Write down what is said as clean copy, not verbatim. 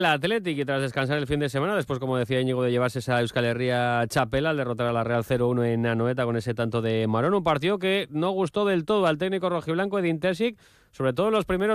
El Athletic, y tras descansar el fin de semana, después, como decía Íñigo, de llevarse esa Euskal Herria chapela al derrotar a la Real 0-1 en Anoeta con ese tanto de Marón, un partido que no gustó del todo al técnico rojiblanco Edin Terzic, sobre todo en los primeros